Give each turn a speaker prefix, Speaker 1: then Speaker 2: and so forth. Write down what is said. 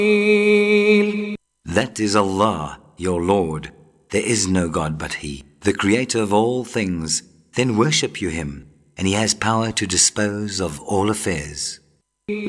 Speaker 1: That is Allah, your Lord. There is no God but He, the Creator of all things. Then worship you Him, and He has power to dispose of all affairs.